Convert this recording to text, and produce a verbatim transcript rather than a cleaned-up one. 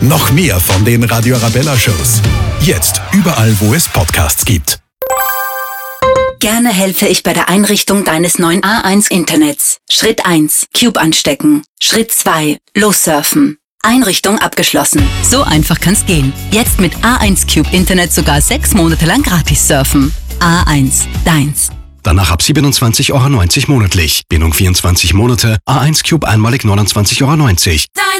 Noch mehr von den Radio Arabella Shows. Jetzt überall, wo es Podcasts gibt. Gerne helfe ich bei der Einrichtung deines neuen A eins Internets. Schritt eins. Cube anstecken. Schritt zwei. Lossurfen. Einrichtung abgeschlossen. So einfach kann's gehen. Jetzt mit A eins Cube Internet sogar sechs Monate lang gratis surfen. A eins. Deins. Danach ab siebenundzwanzig Euro neunzig monatlich. Bindung vierundzwanzig Monate. A eins Cube einmalig neunundzwanzig Euro neunzig. Dein